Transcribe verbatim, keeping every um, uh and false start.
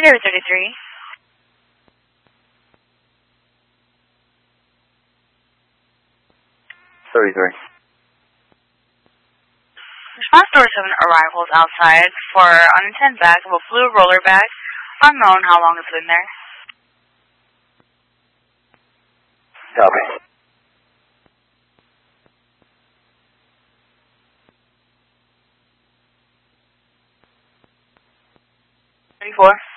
Brigade thirty-three. thirty-three. Response door seven arrivals outside for unattended bag of a blue roller bag. Unknown how long it's been there. Copy. thirty-four.